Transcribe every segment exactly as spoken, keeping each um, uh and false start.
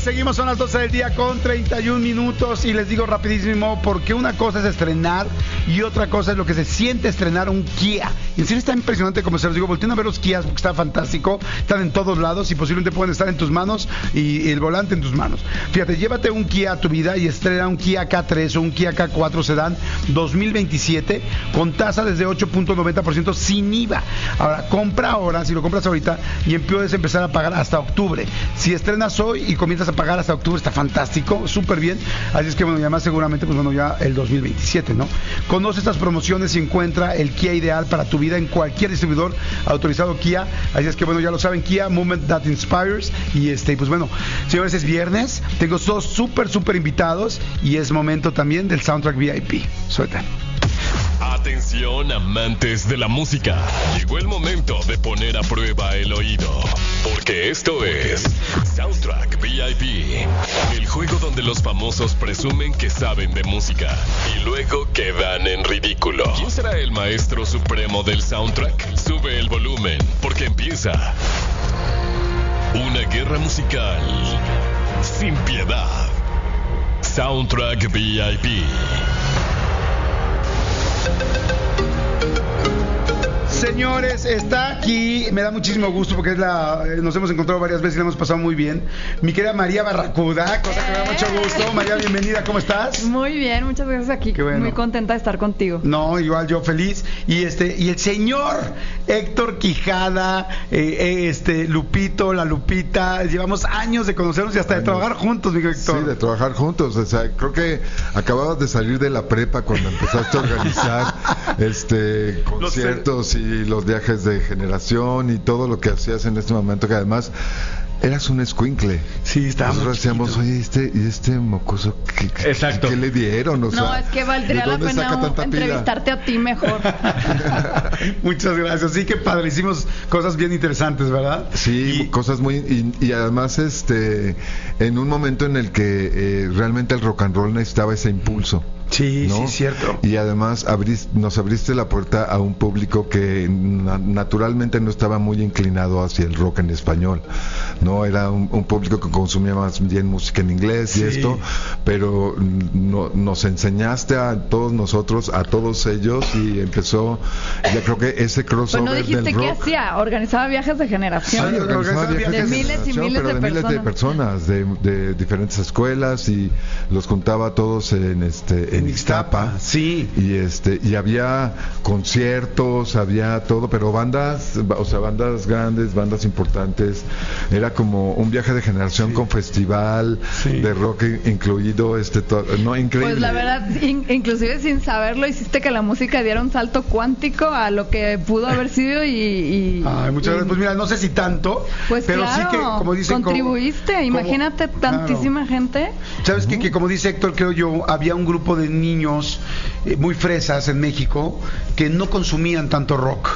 seguimos, son las doce del día con treinta y un minutos y les digo rapidísimo porque una cosa es estrenar y otra cosa es lo que se siente estrenar un Kia. Y en serio está impresionante, como se los digo, volteen a ver los Kias porque está fantástico, están en todos lados y posiblemente pueden estar en tus manos y el volante en tus manos. Fíjate, llévate un Kia a tu vida y estrena un Kia K tres o un Kia K cuatro Sedán dos mil veintisiete con tasa desde ocho punto noventa por ciento sin I V A. Ahora, compra ahora, si lo compras ahorita y puedes empezar a pagar hasta octubre. Si estrenas hoy y comienzas a pagar hasta octubre, está fantástico, súper bien. Así es que bueno, ya más seguramente, pues bueno, ya el dos mil veintisiete, ¿no? Conoce estas promociones y encuentra el Kia ideal para tu vida en cualquier distribuidor autorizado Kia. Así es que bueno, ya lo saben, Kia, Movement That Inspires. Y este, pues bueno, señores, es viernes, tengo dos súper, súper invitados y es momento también del Soundtrack V I P. Suelta. Atención, amantes de la música. Llegó el momento de poner a prueba el oído, porque esto es Soundtrack V I P, el juego donde los famosos presumen que saben de música y luego quedan en ridículo. ¿Quién será el maestro supremo del soundtrack? Sube el volumen, porque empieza una guerra musical sin piedad. Soundtrack V I P. Señores, está aquí, me da muchísimo gusto porque es la, nos hemos encontrado varias veces y la hemos pasado muy bien. Mi querida María Barracuda, cosa que me da mucho gusto. María, bienvenida, ¿cómo estás? Muy bien, muchas gracias aquí. Bueno. Muy contenta de estar contigo. No, igual yo feliz. Y este, y el señor Héctor Quijada, eh, este, Lupito, la Lupita, llevamos años de conocernos y hasta años. de trabajar juntos, mi Héctor. Sí, de trabajar juntos. O sea, creo que acababas de salir de la prepa cuando empezaste a organizar este conciertos y y los viajes de generación y todo lo que hacías en este momento, que además eras un escuincle. Sí, estábamos. Nosotros decíamos, oye, este, y este mocoso, ¿qué, Exacto. ¿qué le dieron? O sea, no, es que valdría la pena un, entrevistarte a ti mejor. Muchas gracias. Sí, que padre, hicimos cosas bien interesantes, ¿verdad? Sí, y... cosas muy, y, y además este, en un momento en el que eh, realmente el rock and roll necesitaba ese impulso. Sí, ¿no? sí, cierto. Y además abrís, nos abriste la puerta a un público que na- naturalmente no estaba muy inclinado hacia el rock en español, no era un, un público que consumía más bien música en inglés sí. y esto, pero no, nos enseñaste a todos nosotros, a todos ellos, y empezó, ya creo que ese crossover pues no dijiste del rock. ¿Qué hacía? Organizaba viajes de generación. Sí, organizaba viajes de, de miles y miles pero de, de personas. miles de personas, de, de diferentes escuelas, y los juntaba a todos en este en Ixtapa, sí, y este y había conciertos, había todo, pero bandas, o sea, bandas grandes, bandas importantes, era como un viaje de generación sí. con festival sí. de rock incluido, este todo, no, increíble. Pues la verdad, in, inclusive sin saberlo, hiciste que la música diera un salto cuántico a lo que pudo haber sido y... y Ay, muchas y, gracias, pues mira, no sé si tanto, pues pero claro, sí que, como dicen... contribuiste, como, imagínate como, tantísima claro. gente. ¿Sabes uh-huh. qué? Que como dice Héctor, creo yo, había un grupo de niños eh, muy fresas en México que no consumían tanto rock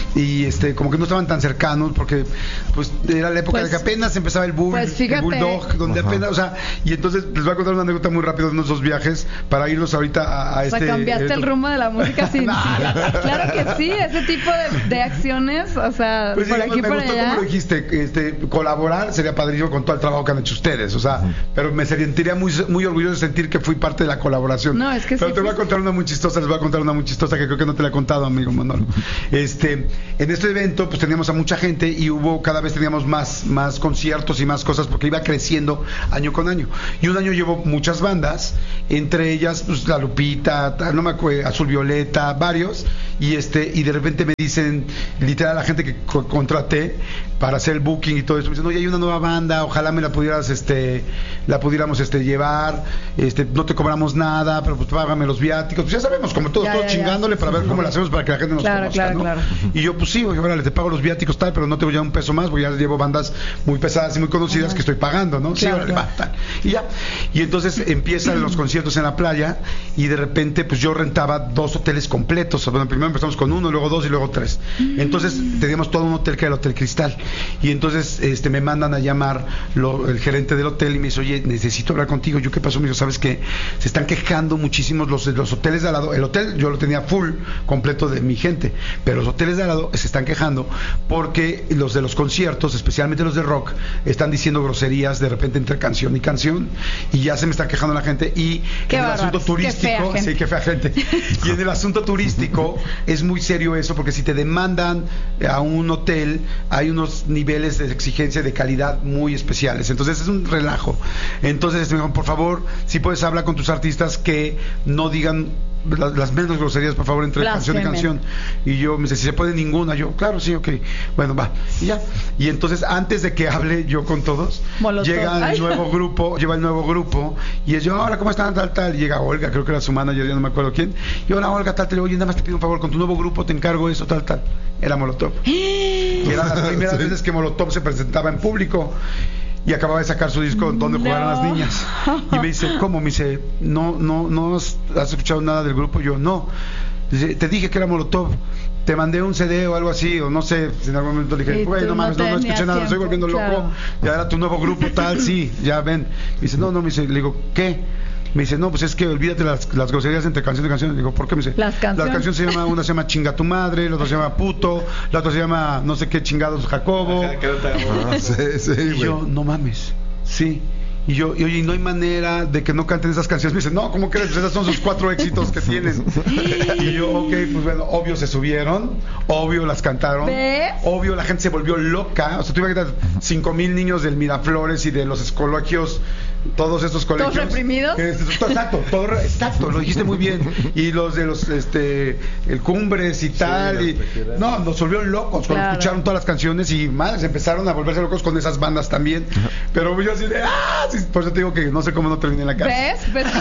y este como que no estaban tan cercanos porque pues era la época pues, de que apenas empezaba el bull, pues el bulldog, donde Ajá. apenas, o sea, y entonces les voy a contar una anécdota muy rápido de nuestros viajes para irlos ahorita a, a o sea, este cambiaste esto. el rumbo de la música sin claro que sí, ese tipo de, de acciones, o sea, pues, por digamos, aquí me por gustó allá. como lo dijiste, este, colaborar sería padrísimo con todo el trabajo que han hecho ustedes, o sea, uh-huh. pero me sentiría muy muy orgulloso de sentir que fui parte de la colaboración. No, es que pero sí, te voy sí. a contar una muy chistosa, les voy a contar una muy chistosa que creo que no te la he contado, amigo Manolo. Este, en este evento pues teníamos a mucha gente y hubo, cada vez teníamos más, más conciertos y más cosas porque iba creciendo año con año. Y un año llevo muchas bandas, entre ellas pues la Lupita, no me acuerdo, Azul Violeta, varios, y este, y de repente me dicen, literal, la gente que co- contraté para hacer el booking y todo eso, me dicen, oye, hay una nueva banda, ojalá me la pudieras, este, la pudiéramos este llevar, este, no te cobramos nada, pero pues págame los viáticos, pues ya sabemos, como todos, ya, todos ya, chingándole ya. para ver cómo lo hacemos para que la gente nos claro, conozca, claro, ¿no? Claro. Y yo, pues sí, oye, órale, te pago los viáticos tal, pero no te voy a dar un peso más, porque ya llevo bandas muy pesadas y muy conocidas Ajá. que estoy pagando, ¿no? Claro, sí, órale, claro. va, tal. Y ya. Y entonces empiezan los conciertos en la playa y de repente pues yo rentaba dos hoteles completos. Bueno, primero empezamos con uno, luego dos y luego tres. Entonces teníamos todo un hotel que era el Hotel Cristal. Y entonces este me mandan a llamar lo, el gerente del hotel y me dice, oye, necesito hablar contigo. Yo, ¿qué pasó? Me dijo, ¿sabes qué? Se están quejando muchísimos los, los hoteles de al lado. El hotel yo lo tenía full, completo de mi gente, pero los hoteles de al lado quejado, se están quejando porque los de los conciertos, especialmente los de rock, están diciendo groserías de repente entre canción y canción y ya se me está quejando la gente y qué en el bárbaros, asunto turístico, qué sí, qué fea gente. Y en el asunto turístico es muy serio eso porque si te demandan a un hotel hay unos niveles de exigencia de calidad muy especiales. Entonces es un relajo. Entonces, por favor, si puedes hablar con tus artistas que no digan las, las menos groserías, por favor, entre canción y canción. Y yo me dice, si se puede ninguna, yo, claro, sí, ok. Bueno, va. Y ya. Y entonces, antes de que hable yo con todos, Molotov. llega el nuevo grupo, lleva el nuevo grupo, y es yo, hola, ¿cómo están? Tal, tal. Y llega Olga, creo que era su manager, ya no me acuerdo quién. Y hola, Olga, tal, tal. Oye, nada más te pido un favor, con tu nuevo grupo te encargo eso, tal, tal. Era Molotov. Que eran las primeras Sí. veces que Molotov se presentaba en público. Y acababa de sacar su disco donde No. jugaran las niñas. Y me dice, ¿cómo? Me dice, no, no, no has, has escuchado nada del grupo. Yo, no. Dice, te dije que era Molotov. Te mandé un C D o algo así, o no sé, si en algún momento le dije, Y güey, tú no no mames, no, no escuché tenías nada, me estoy tiempo, volviendo loco. claro. Ya era tu nuevo grupo, tal, sí, ya ven. Me dice, no, no, me dice, le digo, ¿qué? Me dice, no, pues es que olvídate las, las groserías entre canción y canción. Le digo, ¿por qué? Me dice, Las canciones. la canción se llama, una se llama Chinga tu madre, la otra se llama Puto, la otra se llama no sé qué chingados Jacobo. Ah, sí, sí, Y güey. yo, no mames, sí. Y yo, y oye, ¿y no hay manera de que no canten esas canciones? Me dice, no, ¿cómo crees? Pues esos son sus cuatro éxitos que tienen. Y yo, ok, pues bueno, obvio se subieron, obvio las cantaron, ¿Ves? obvio la gente se volvió loca. O sea, tú imaginas cinco mil niños del Miraflores y de los colegios, todos estos colegios. ¿Todos reprimidos? Que es- exacto, todo, re- exacto, lo dijiste muy bien. Y los de los, este, el Cumbres y tal. Y, no, nos volvieron locos cuando Claro. escucharon todas las canciones y madres empezaron a volverse locos con esas bandas también. Pero yo así de, ¡ah! Sí, por eso te digo que no sé cómo no terminé en la casa. ¿Ves? ¿Ves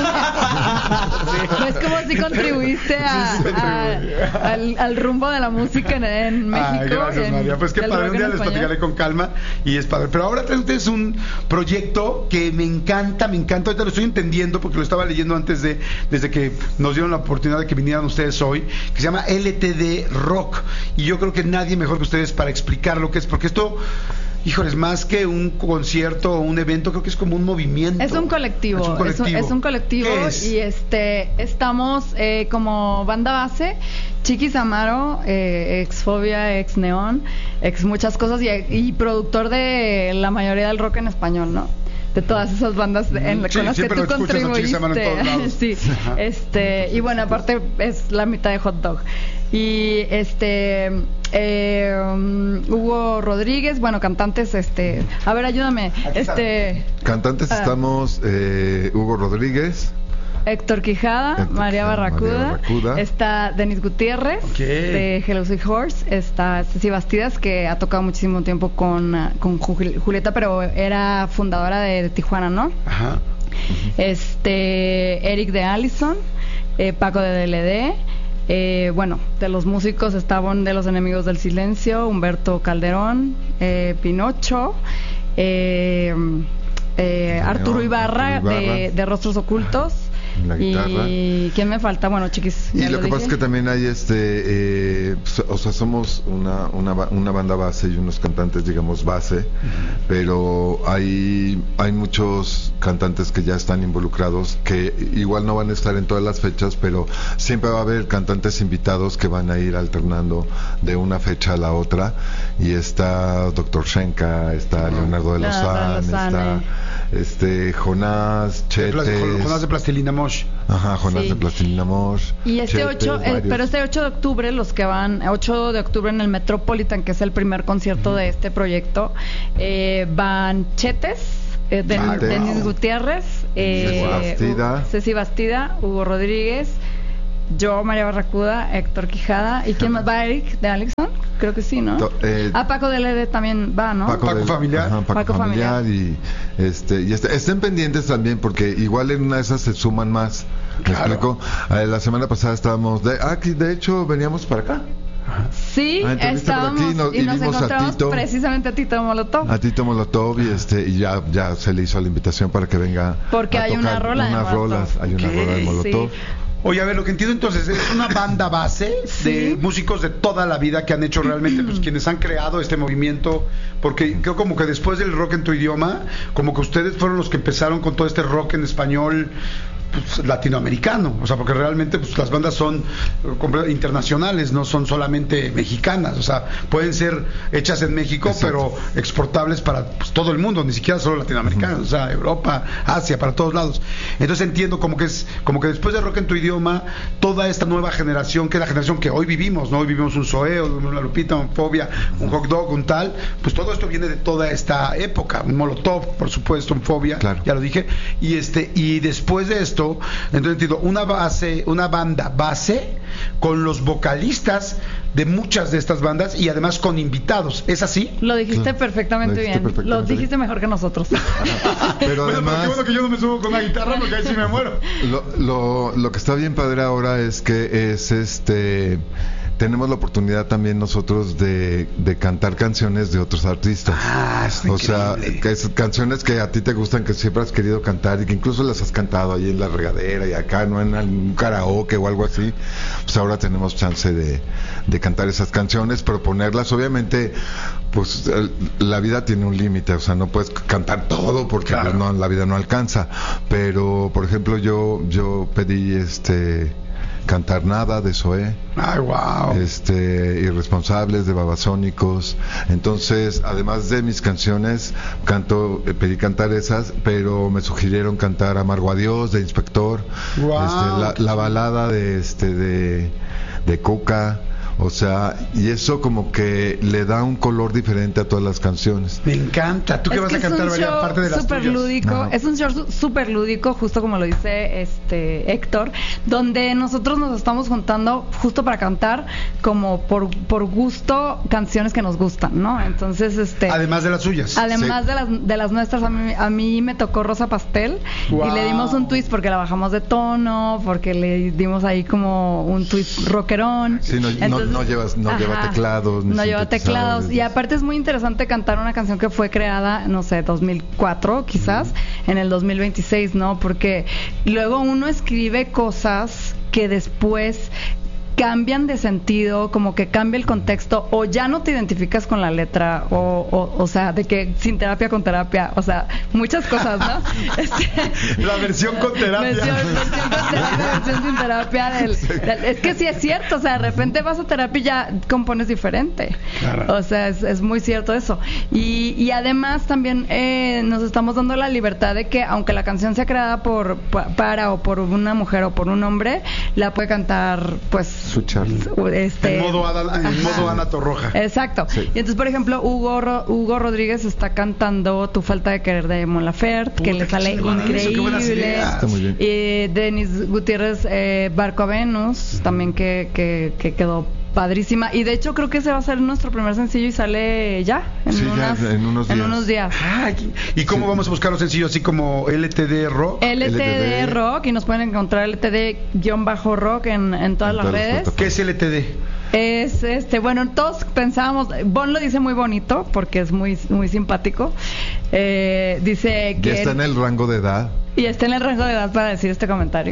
cómo, ¿Ves cómo sí contribuiste a, Sí, sí, a- al, al rumbo de la música en, en México? Ay, gracias, en- María. Pues que del padre, rock un día en les español? platicaré con calma y es padre. Pero ahora traen ustedes un proyecto que me encanta, me encanta. Ahorita lo estoy entendiendo porque lo estaba leyendo antes de, desde que nos dieron la oportunidad de que vinieran ustedes hoy, que se llama L T D Rock. Y yo creo que nadie mejor que ustedes para explicar lo que es, porque esto, híjoles, más que un concierto o un evento, creo que es como un movimiento. Es un colectivo, Es un colectivo. es un, es un colectivo ¿Qué es? y este estamos eh, como banda base, Chiquis Amaro, eh, ex Fobia, ex Neón, ex muchas cosas y, y productor de la mayoría del rock en español, ¿no? De todas esas bandas de- en, Sí, con las que siempre tú lo escuchas a Chiquis Amaro en todos contribuiste. lados. Sí, Ajá. este y bueno, aparte es la mitad de Hot Dog. Y este eh, um, Hugo Rodríguez, bueno, cantantes, este, a ver, ayúdame, Aquí está. este Cantantes Ah. estamos eh, Hugo Rodríguez, Héctor Quijada, Héctor María Quijada, Barracuda, María Barracuda. está Denis Gutiérrez Ok. de Hello Sweet Horse, está Ceci Bastidas que ha tocado muchísimo tiempo con, ah, con Juli- Julieta, pero era fundadora de, de Tijuana, ¿no? Ajá. Este Eric de Allison, eh, Paco de D L D, eh, bueno, de los músicos estaban de Los Enemigos del Silencio, Humberto Calderón, eh, Pinocho, eh, eh, Arturo Ibarra, Arturo Ibarra. De, de Rostros Ocultos. La guitarra. ¿Y quién me falta? Bueno, chiquis. Y ya lo que pasa es dije. que también hay este, eh, so- o sea, somos una, una, ba- una banda base y unos cantantes, digamos, base, pero hay, hay muchos cantantes que ya están involucrados que igual no van a estar en todas las fechas, pero siempre va a haber cantantes invitados que van a ir alternando de una fecha a la otra. Y está Doctor Shenka, está Leonardo de Leonardo de Lozán, está Lozane. este Jonás, De plas- Chetes. Jonás de Plastilina Mosh. Ajá, Jonás Sí. de Plastilina Mosh. Y este Chetes, ocho, eh, varios. pero este ocho de octubre, los que van, ocho de octubre en el Metropolitan, que es el primer concierto de este proyecto, eh, van Chetes, eh, Den- Ah, Denis wow. Gutiérrez, eh, Ceci Bastida. Hu- Ceci Bastida, Hugo Rodríguez, yo, María Barracuda, Héctor Quijada, ¿y quién más va? Eric de Alexon, creo que sí, ¿no? To- eh, ah, Paco de L D también va, ¿no? Paco del- Familiar. ajá, Paco, Paco familiar, Familiar. y este y este, estén pendientes también porque igual en una de esas se suman más. ¿Me Claro. explico? Eh, la semana pasada estábamos de ah, aquí de hecho veníamos para acá. Sí, Ah, entrevista por estábamos aquí, nos- y y nos vimos a encontramos Tito. precisamente a Tito Molotov. A Tito Molotov y este y ya ya se le hizo la invitación para que venga Porque a hay tocar una rola de unas Molotov. rolas, hay una Ok, rola de Molotov. sí. Oye, a ver, lo que entiendo entonces es una banda base de músicos de toda la vida que han hecho realmente, pues quienes han creado este movimiento, porque creo como que después del rock en tu idioma, como que ustedes fueron los que empezaron con todo este rock en español pues, latinoamericano, o sea, porque realmente pues, las bandas son internacionales, no son solamente mexicanas, o sea, pueden ser hechas en México, Exacto. pero exportables para pues, todo el mundo, ni siquiera solo latinoamericanos, uh-huh. o sea, Europa, Asia, para todos lados. Entonces entiendo como que es, como que después de Rock en tu idioma, toda esta nueva generación, que es la generación que hoy vivimos, ¿no? Hoy vivimos un Zoé, una Lupita, un Fobia, un Hot Dog, un tal, pues todo esto viene de toda esta época, un Molotov, por supuesto, un Fobia, claro. ya lo dije, y este, y después de esto entonces entiendo, una base, una banda base con los vocalistas de muchas de estas bandas y además con invitados, ¿es así? Lo dijiste perfectamente lo dijiste bien, perfectamente lo dijiste bien. Mejor que nosotros. Pero bueno, además, qué bueno que yo no me subo con la guitarra porque ahí sí me muero. Lo, lo, lo que está bien padre ahora es que es este tenemos la oportunidad también nosotros de, de cantar canciones de otros artistas. Ah, es o sea, que es, canciones que a ti te gustan, que siempre has querido cantar y que incluso las has cantado ahí en la regadera y acá, no en un karaoke o algo así. Pues ahora tenemos chance de, de cantar esas canciones, proponerlas. Obviamente, pues la vida tiene un límite, o sea, no puedes cantar todo porque claro. no, la vida no alcanza. Pero, por ejemplo, yo yo pedí este Cantar Nada de Zoé. Ay, wow. Este, Irresponsables de Babasónicos. Entonces, además de mis canciones, canto, eh, pedí cantar esas, pero me sugirieron cantar Amargo Adiós de Inspector. Wow. Este, la, la balada de este de de Cuca. O sea, y eso como que le da un color diferente a todas las canciones. Me encanta. ¿Tú qué vas a cantar, María, aparte de las tuyas? Lúdico, no. Es un show súper lúdico, justo como lo dice este Héctor, donde nosotros nos estamos juntando justo para cantar como por, por gusto canciones que nos gustan, ¿no? Entonces, este... Además de las suyas. Además sí. de, las, de las nuestras, a mí, a mí me tocó Rosa Pastel. Wow. Y le dimos un twist porque la bajamos de tono, porque le dimos ahí como un twist rockerón. Sí, no, Entonces, no, no llevas, no ajá, lleva teclados. No lleva teclados. Y aparte es muy interesante cantar una canción que fue creada, no sé, dos mil cuatro quizás, mm. en el dos mil veintiséis, ¿no? Porque luego uno escribe cosas que después cambian de sentido, como que cambia el contexto, o ya no te identificas con la letra, o, o, o sea, de que sin terapia con terapia, o sea, muchas cosas, ¿no? Este, la versión con terapia. Versión, versión con terapia, versión sin terapia. Del, del, es que sí es cierto, o sea, de repente vas a terapia y ya compones diferente. Claro. O sea, es, es muy cierto eso. Y, y además también eh, nos estamos dando la libertad de que, aunque la canción sea creada por para o por una mujer o por un hombre, la puede cantar, pues, su Charlie. Este, en modo, Ada, en modo Ana Torroja. Exacto. Sí. Y entonces, por ejemplo, Hugo Ro, Hugo Rodríguez está cantando Tu falta de querer de Mon Laferte, que le sale increíble. Está muy bien. Y Denis Gutiérrez, eh, Barco a Venus, uh-huh. también que, que, que quedó padrísima. Y de hecho creo que ese va a ser nuestro primer sencillo y sale ya en, sí, unas, ya, en unos días. En unos días. Ah, ¿y cómo sí. vamos a buscar los sencillos? Así como L T D Rock. L T D Rock, y nos pueden encontrar L T D-Rock en, en todas en las redes. ¿Qué es L T D? Es este, bueno, todos pensábamos, Bon lo dice muy bonito porque es muy muy simpático. Eh, dice que ya está en el rango de edad. Y está en el rango de edad para decir este comentario.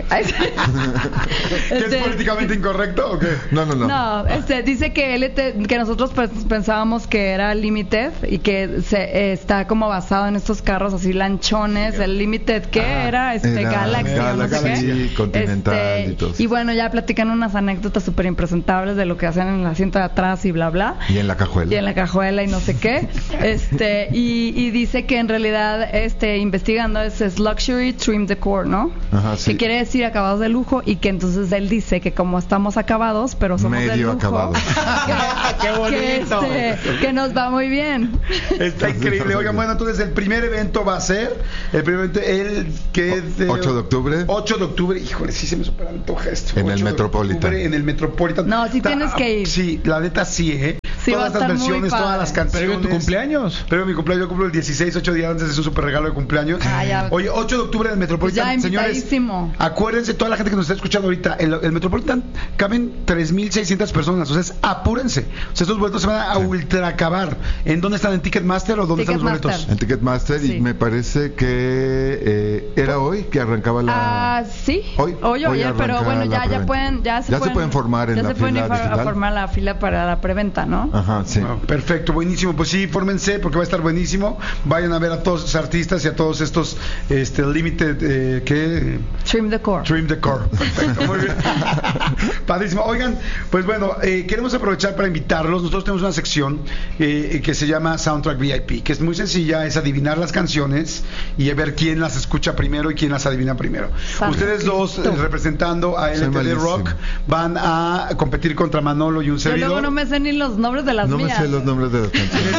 ¿Qué es políticamente incorrecto o qué? No, no, no. No, este, dice que L T, que nosotros pues, pensábamos que era Limited y que se, eh, está como basado en estos carros así lanchones. El Limited, ¿qué ah, era? Este, era Galaxy, Galaxy, no sé qué. Continental este, y todo. Y bueno, ya platican unas anécdotas súper impresentables de lo que hacen en el asiento de atrás y bla, bla. Y en la cajuela. Y en la cajuela y no sé qué. este y, y dice que en realidad, este investigando, es, es Luxury Trim Decor, ¿no? Ajá, sí. Que quiere decir acabados de lujo, y que entonces él dice que como estamos acabados, pero somos medio de lujo, acabados. que, ¡Qué bonito! Que, este, que nos va muy bien. Está increíble. Oigan, bueno, entonces el primer evento va a ser el primer evento, el que es de ocho de octubre. ocho de octubre. Híjole, sí se me super antoja esto. En el Metropolitan. En el Metropolitan. No, sí tienes que ir. Sí, la neta sí, ¿eh? Sí, todas estas versiones, todas las canciones. ¿Pero tu cumpleaños? Pero mi cumpleaños, yo cumplo el dieciséis, ocho días antes, es un super regalo de cumpleaños. Ah, ya. Oye, ocho de octubre en el Metropolitan. Ya, señores, acuérdense, toda la gente que nos está escuchando ahorita, el, el Metropolitan caben tres mil seiscientas personas, o sea, apúrense. O sea, estos boletos se van a sí. ultra acabar. ¿En dónde están? ¿En Ticketmaster o dónde Ticket están los Master. boletos? En Ticketmaster, sí. Y me parece que eh, era hoy que arrancaba la... Ah, sí. Hoy, hoy, hoy ayer, pero bueno, ya, ya pueden, ya se ya pueden, se pueden formar en ya la se pueden fila ir a, digital. a formar la fila para la preventa, ¿no? Ajá, sí. Ah, perfecto, buenísimo. Pues sí, fórmense porque va a estar buenísimo. Vayan a ver a todos los artistas y a todos estos este, Limited, eh, ¿qué? Trim the Core. Trim the Core. Perfecto, muy bien. Padrísimo. Oigan, pues bueno, eh, queremos aprovechar para invitarlos. Nosotros tenemos una sección eh, que se llama Soundtrack V I P, que es muy sencilla, es adivinar las canciones y ver quién las escucha primero y quién las adivina primero. Santo Ustedes dos, eh, representando a Soy L T D malísimo. Rock, van a competir contra Manolo y un Yo servidor. luego no me sé ni los nombres de las No me mías. sé los nombres de las canciones.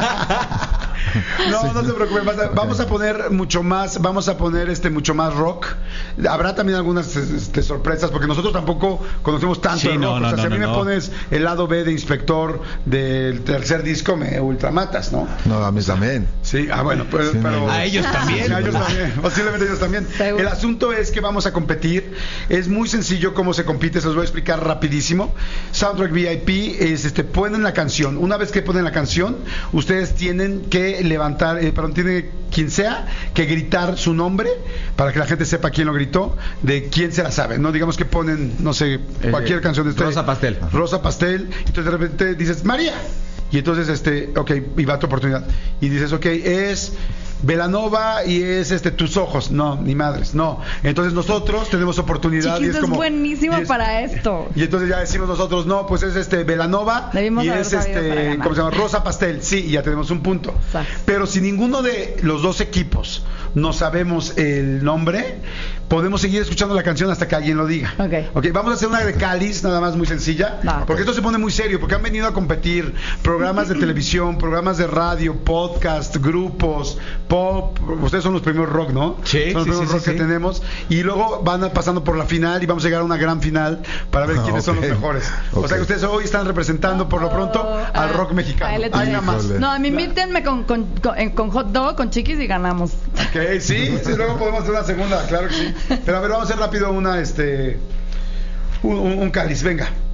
No, no se preocupen, vas a- vamos a poner mucho más, vamos a poner este mucho más rock. Habrá también algunas este, sorpresas porque nosotros tampoco conocemos tanto Sí, el rock. no, o no, sea, si a no, mí no, me no. pones el lado B de Inspector del tercer disco, me ultramatas, ¿no? No, a mí también. Sí, ah, bueno, pues, Sí, pero... no, A ellos también. Sí, a ellos también, posiblemente ellos también. Seguro. El asunto es que vamos a competir. Es muy sencillo cómo se compite, se los voy a explicar rapidísimo. Soundtrack V I P es, este, ponen la canción. Una vez que ponen la canción, ustedes tienen que levantar, eh, perdón, tiene quien sea que gritar su nombre para que la gente sepa quién lo gritó, de quién se la sabe. No digamos que ponen, no sé, Eh, cualquier canción de este. Rosa Pastel. Rosa Pastel. Entonces de repente dices, María. Y entonces, este, ok, y va tu oportunidad. Y dices, ok, es Belanova y es este tus ojos. No, ni madres, no. Entonces nosotros tenemos oportunidad. Chiquis, y es es como, buenísimo y es- para esto. Y entonces ya decimos nosotros, no, pues es este Belanova Debimos y haber es sabido para este, ganar. ¿cómo se llama? Rosa Pastel. Sí, y ya tenemos un punto. Exacto. Pero si ninguno de los dos equipos no sabemos el nombre, podemos seguir escuchando la canción hasta que alguien lo diga. Ok. Ok, vamos a hacer una de cáliz, nada más muy sencilla. Va. Porque esto se pone muy serio, porque han venido a competir programas de televisión, programas de radio, podcast, grupos, pop. Ustedes son los primeros rock, ¿no? Sí, Son los sí, primeros sí, rock sí, que sí. tenemos. Y luego van a- pasando por la final y vamos a llegar a una gran final para ver Ah, quiénes son ok. los mejores. O Ok. sea que ustedes hoy están representando por lo pronto Oh, al a- rock mexicano. a L T D. Ahí nada más. Híjole. No, a mí invítenme con, con, con, en- con hot dog, con chiquis y ganamos. Ok, sí, sí, luego podemos hacer una segunda, claro que sí. Pero a ver, vamos a hacer rápido una, este, un, un- un cáliz, venga.